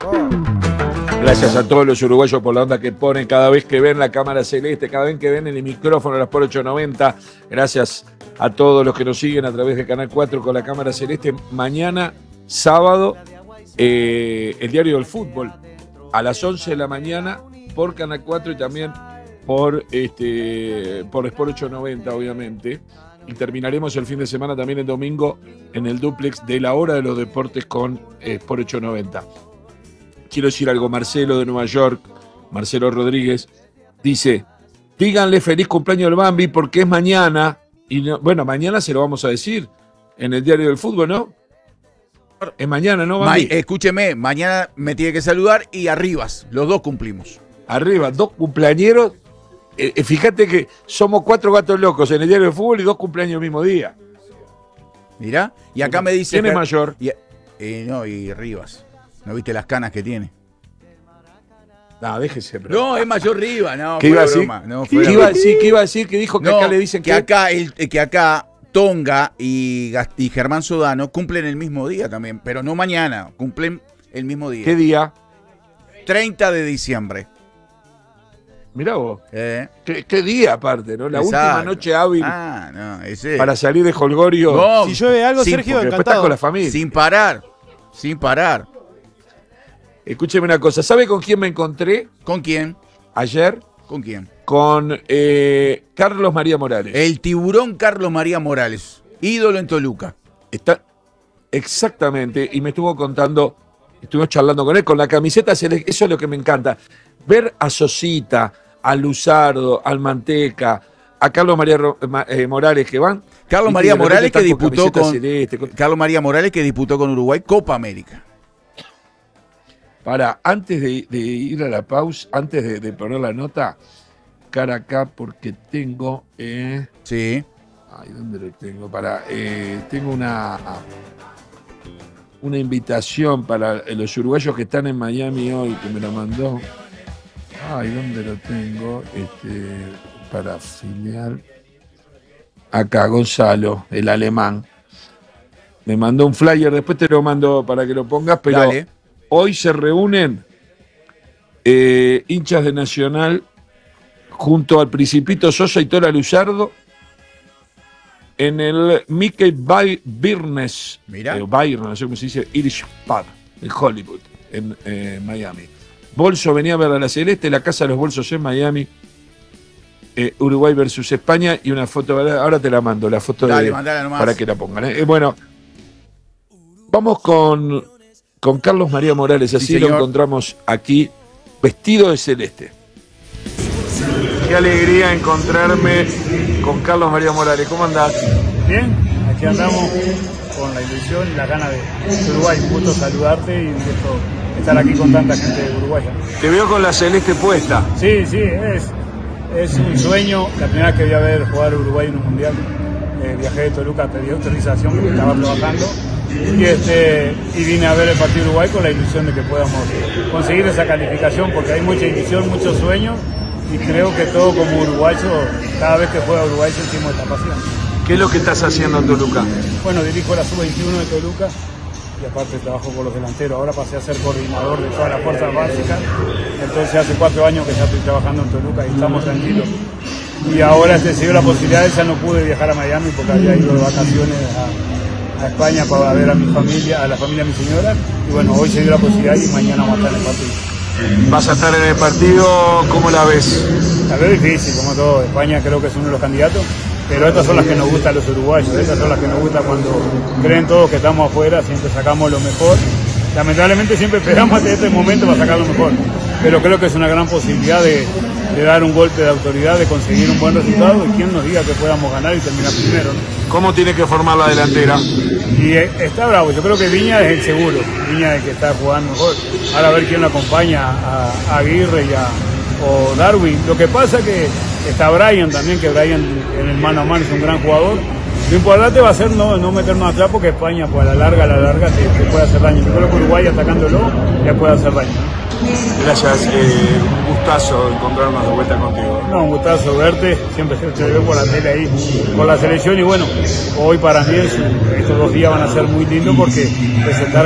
Gracias a todos los uruguayos por la onda que ponen cada vez que ven la cámara celeste, cada vez que ven el micrófono a las por 890. Gracias a todos los que nos siguen a través de Canal 4 con la cámara celeste. Mañana, sábado, el Diario del Fútbol a las 11 de la mañana por Canal 4 y también por Sport 890, obviamente. Y terminaremos el fin de semana también el domingo en el dúplex de la hora de los deportes con Sport 890. Quiero decir algo, Marcelo de Nueva York, Marcelo Rodríguez, dice, díganle feliz cumpleaños al Bambi porque es mañana. Y no, bueno, mañana se lo vamos a decir en el Diario del Fútbol, ¿no? Es mañana, ¿no, Bambi? Escúcheme, mañana me tiene que saludar y Arribas, los dos cumplimos. Arriba, dos cumpleañeros. Fíjate que somos 4 gatos locos en el Diario del Fútbol y 2 cumpleaños el mismo día. Mirá, y acá me dice... ¿Quién es mayor? Y Rivas. ¿No viste las canas que tiene? No, déjese. Bro. No, es mayor Rivas, no, ¿Qué fue iba a decir? broma. No, ¿Qué iba a decir? ¿Qué iba a decir? Que dijo que no, acá le dicen que acá Tonga y Germán Sodano cumplen el mismo día también, pero no mañana, cumplen el mismo día. ¿Qué día? 30 de diciembre. Mirá vos. ¿Qué día aparte, ¿no? La última noche hábil ese. Para salir de Holgorio. No, si llueve algo, Sergio, encantado. Después estás con la familia. Sin parar. Escúcheme una cosa, ¿sabe con quién me encontré? ¿Con quién? Ayer. ¿Con quién? Con Carlos María Morales. El tiburón Carlos María Morales, ídolo en Toluca. Exactamente, y me estuvo contando, estuvimos charlando con él, con la camiseta, eso es lo que me encanta. Ver a Sosita, a Luzardo, al Manteca, a Carlos María Morales que van. Carlos María Morales que disputó Carlos María Morales que disputó con Uruguay Copa América. Antes de ir a la pausa, antes de poner la nota, cara acá, porque tengo... Sí. Ay, ¿dónde lo tengo? Tengo una invitación para los uruguayos que están en Miami hoy, que me la mandó. Ay, ¿dónde lo tengo? Para filial. Acá, Gonzalo, el alemán. Me mandó un flyer, después te lo mando para que lo pongas, pero... Dale. Hoy se reúnen hinchas de Nacional junto al Principito Sosa y Tola Luzardo en el Mickey Byrnes, no sé cómo se dice, Irish Pub, en Hollywood, en Miami. Bolso venía a ver a la Celeste, la Casa de los Bolsos en Miami, Uruguay versus España y una foto, ahora te la mando, la foto. Dale, mandala nomás. Para que la pongan. Bueno, vamos con Carlos María Morales, así lo encontramos aquí, vestido de celeste. Qué alegría encontrarme con Carlos María Morales. ¿Cómo andás? Bien, aquí andamos con la ilusión y la gana de Uruguay. Un gusto saludarte y un gusto estar aquí con tanta gente de Uruguay. Te veo con la celeste puesta. Sí, es un sueño. La primera vez que voy a ver jugar Uruguay en un mundial, viajé de Toluca, pedí autorización porque estaba trabajando. Y vine a ver el partido de Uruguay con la ilusión de que podamos conseguir esa calificación, porque hay mucha ilusión, muchos sueños, y creo que todo como uruguayo, cada vez que juega Uruguay sentimos esta pasión. ¿Qué es lo que estás haciendo en Toluca? Bueno, dirijo la sub-21 de Toluca y aparte trabajo con los delanteros. Ahora pasé a ser coordinador de todas las fuerzas básicas, entonces hace 4 años que ya estoy trabajando en Toluca y estamos tranquilos. Y ahora se dio la posibilidad, ya no pude viajar a Miami porque había ido de vacaciones a España para ver a mi familia, a la familia de mi señora, y bueno, hoy se dio la posibilidad y mañana vamos a estar en el partido. ¿Vas a estar en el partido? ¿Cómo la ves? La veo difícil, como todo. España creo que es uno de los candidatos, pero estas son las que nos gustan a los uruguayos, estas son las que nos gustan cuando creen todos que estamos afuera, siempre sacamos lo mejor. Lamentablemente siempre esperamos hasta este momento para sacar lo mejor, pero creo que es una gran posibilidad de dar un golpe de autoridad, de conseguir un buen resultado y quién nos diga que podamos ganar y terminar primero, ¿no? ¿Cómo tiene que formar la delantera? Y está bravo, yo creo que Viña es el seguro, Viña es el que está jugando mejor. Ahora a ver quién lo acompaña, a Aguirre o Darwin. Lo que pasa es que está Brian también, que Brian en el mano a mano es un gran jugador. Lo importante va a ser no meternos atrás porque España pues a la larga te puede hacer daño. Yo creo que Uruguay atacándolo ya puede hacer daño. Gracias, un gustazo encontrarnos de vuelta contigo. No, un gustazo verte, siempre te veo por la tele ahí con la selección y bueno, hoy para mí estos 2 días van a ser muy lindos porque presentar